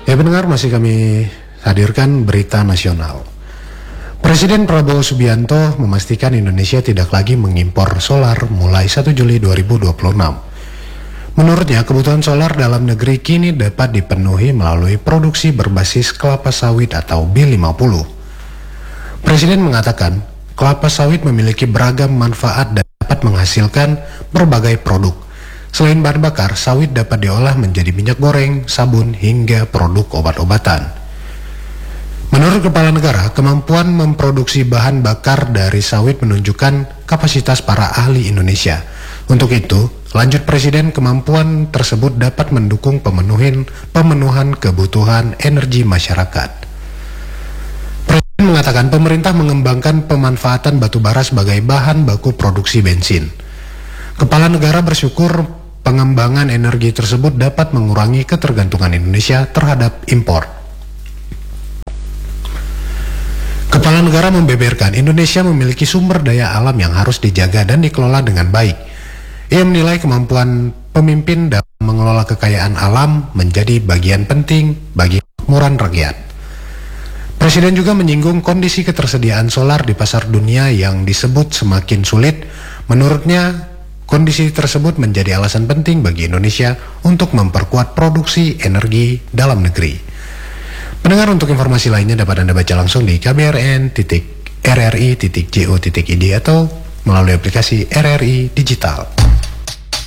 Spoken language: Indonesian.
Ya pendengar, masih kami hadirkan berita nasional. Presiden Prabowo Subianto memastikan Indonesia tidak lagi mengimpor solar mulai 1 Juli 2026. Menurutnya, kebutuhan solar dalam negeri kini dapat dipenuhi melalui produksi berbasis kelapa sawit atau B50. Presiden mengatakan, kelapa sawit memiliki beragam manfaat dan dapat menghasilkan berbagai produk. Selain bahan bakar, sawit dapat diolah menjadi minyak goreng, sabun, hingga produk obat-obatan. Menurut Kepala Negara, kemampuan memproduksi bahan bakar dari sawit menunjukkan kapasitas para ahli Indonesia. Untuk itu, lanjut Presiden, kemampuan tersebut dapat mendukung pemenuhan kebutuhan energi masyarakat. Presiden mengatakan pemerintah mengembangkan pemanfaatan batu bara sebagai bahan baku produksi bensin. Kepala Negara bersyukur pengembangan energi tersebut dapat mengurangi ketergantungan Indonesia terhadap impor. Kepala Negara membeberkan Indonesia memiliki sumber daya alam yang harus dijaga dan dikelola dengan baik. Ia menilai kemampuan pemimpin dalam mengelola kekayaan alam menjadi bagian penting bagi kemakmuran rakyat. Presiden juga menyinggung kondisi ketersediaan solar di pasar dunia yang disebut semakin sulit. Menurutnya, kondisi tersebut menjadi alasan penting bagi Indonesia untuk memperkuat produksi energi dalam negeri. Pendengar, untuk informasi lainnya dapat Anda baca langsung di kbrn.rri.go.id atau melalui aplikasi RRI Digital.